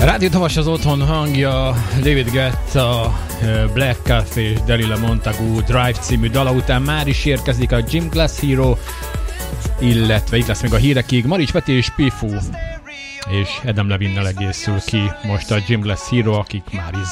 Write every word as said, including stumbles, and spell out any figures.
Rádió Tavas az otthon hangja, David Guetta, Black Coffee és Delilah Montagu Drive című dala után már is érkezik a Gym Class Hero, illetve itt lesz még a hírekig Marics Peti és Pifu, és Adam Levinnel egészül ki most a Gym Class Hero, akik már is